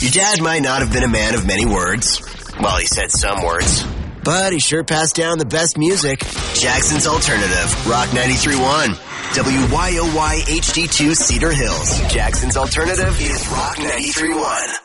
Your dad might not have been a man of many words. Well, he said some words. But he sure passed down the best music. Jackson's Alternative, Rock 93.1. WYOY HD2 Cedar Hills. Jackson's Alternative is Rock 93.1.